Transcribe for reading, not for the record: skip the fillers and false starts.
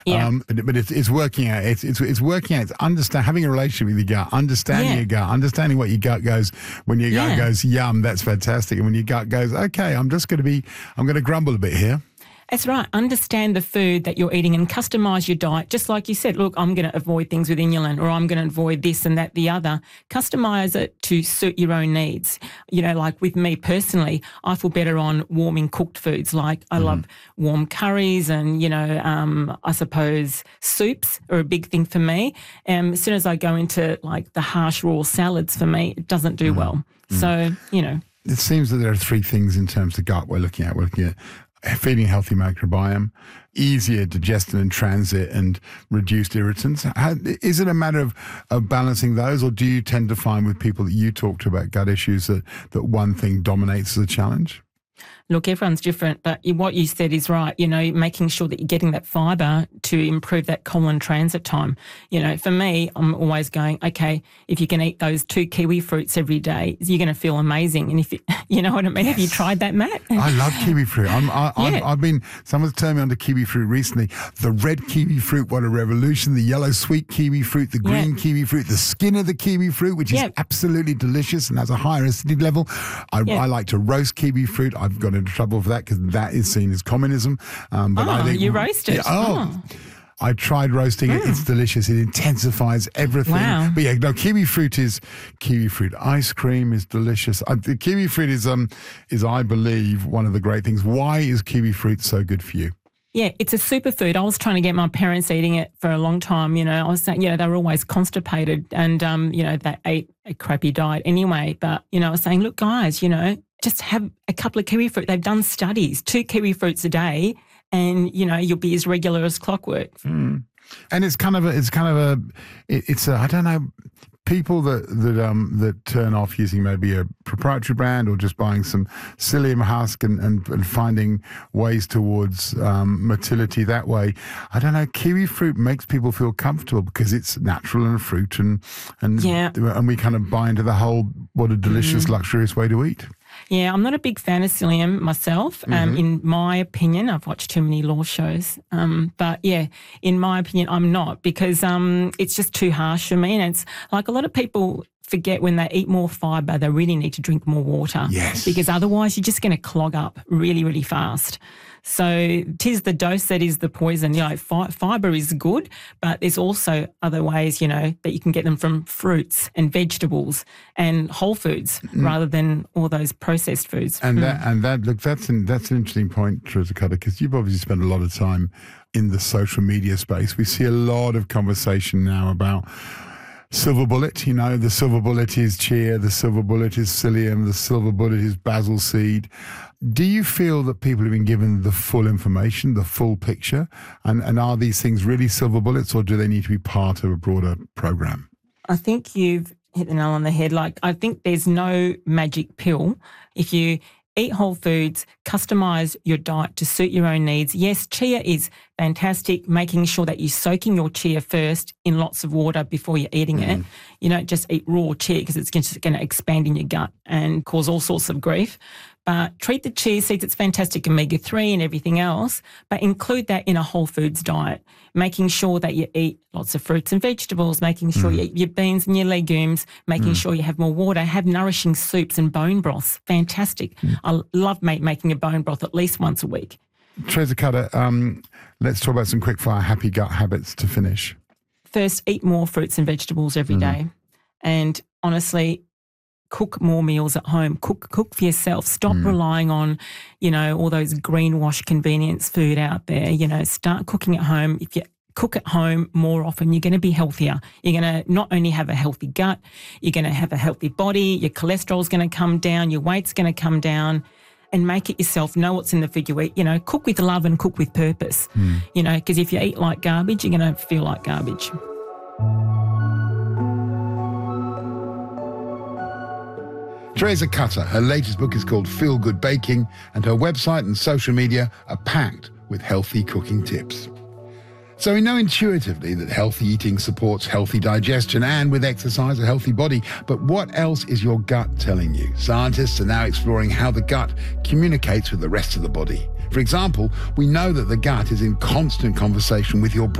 Yeah. But it's working out. It's working out. It's having a relationship with your gut, understanding your gut, understanding what your gut goes. When your gut goes, yum, that's fantastic. And when your gut goes, okay, I'm going to grumble a bit here. That's right. Understand the food that you're eating and customise your diet. Just like you said, look, I'm going to avoid things with inulin, or I'm going to avoid this and that, the other. Customise it to suit your own needs. You know, like with me personally, I feel better on warming cooked foods. Like I love warm curries and, you know, I suppose soups are a big thing for me. As soon as I go into like the harsh raw salads, for me, it doesn't do well. So, you know. It seems that there are three things in terms of gut we're looking at. We're looking at feeding a healthy microbiome, easier digestion and transit, and reduced irritants. Is it a matter of balancing those, or do you tend to find with people that you talk to about gut issues that one thing dominates as a challenge? Look, everyone's different, but what you said is right. You know, making sure that you're getting that fibre to improve that colon transit time. You know, for me, I'm always going, okay, if you can eat those 2 kiwi fruits every day, you're going to feel amazing. And if you know what I mean, have you tried that, Matt? I love kiwi fruit. Someone's turned me on to kiwi fruit recently. The red kiwi fruit, what a revolution. The yellow sweet kiwi fruit, the green kiwi fruit, the skin of the kiwi fruit, which is absolutely delicious and has a higher acidity level. I like to roast kiwi fruit. I've got into trouble for that because that is seen as communism. But I think you roast it? I tried roasting it. It's delicious. It intensifies everything. Wow. But yeah, no, kiwi fruit ice cream is delicious. The kiwi fruit is I believe one of the great things. Why is kiwi fruit so good for you? Yeah, it's a superfood. I was trying to get my parents eating it for a long time. You know, I was saying, you know, they were always constipated and, you know, they ate a crappy diet anyway. But, you know, I was saying, look, guys, you know, just have a couple of kiwi fruit. They've done studies, 2 kiwi fruits a day, and, you know, you'll be as regular as clockwork. And it's I don't know, people that turn off using maybe a proprietary brand or just buying some psyllium husk and finding ways towards motility that way. I don't know, kiwi fruit makes people feel comfortable because it's natural and a fruit and we kind of buy into the whole, what a delicious, luxurious way to eat. Yeah, I'm not a big fan of psyllium myself. In my opinion, I've watched too many law shows. But yeah, in my opinion, I'm not, because it's just too harsh for me. And it's like a lot of people forget when they eat more fibre, they really need to drink more water. Yes. Because otherwise you're just going to clog up really, really fast. So 'tis the dose that is the poison. You know, fibre is good, but there's also other ways, you know, that you can get them from fruits and vegetables and whole foods rather than all those processed foods. And that's an interesting point, Teresa Cutter, because you've obviously spent a lot of time in the social media space. We see a lot of conversation now about silver bullet. You know, the silver bullet is chia, the silver bullet is psyllium, the silver bullet is basil seed. Do you feel that people have been given the full information, the full picture? And are these things really silver bullets, or do they need to be part of a broader program? I think you've hit the nail on the head. Like, I think there's no magic pill. If you eat whole foods, customise your diet to suit your own needs. Yes, chia is fantastic, making sure that you're soaking your chia first in lots of water before you're eating it. You don't just eat raw chia because it's just going to expand in your gut and cause all sorts of grief. But treat the chia seeds, it's fantastic, omega-3 and everything else, but include that in a whole foods diet, making sure that you eat lots of fruits and vegetables, making sure you eat your beans and your legumes, making sure you have more water, have nourishing soups and bone broths. Fantastic. I love making a bone broth at least once a week. Teresa Cutter, let's talk about some quick-fire happy gut habits to finish. First, eat more fruits and vegetables every day. And honestly, cook more meals at home. Cook for yourself. Stop relying on, you know, all those greenwash convenience food out there. You know, start cooking at home. If you cook at home more often, you're going to be healthier. You're going to not only have a healthy gut, you're going to have a healthy body. Your cholesterol's going to come down. Your weight's going to come down. And make it yourself. Know what's in the food you eat. You know, cook with love and cook with purpose. You know, because if you eat like garbage, you're going to feel like garbage. Teresa Cutter, her latest book is called Feel Good Baking, and her website and social media are packed with healthy cooking tips. So we know intuitively that healthy eating supports healthy digestion and, with exercise, a healthy body. But what else is your gut telling you? Scientists are now exploring how the gut communicates with the rest of the body. For example, we know that the gut is in constant conversation with your brain.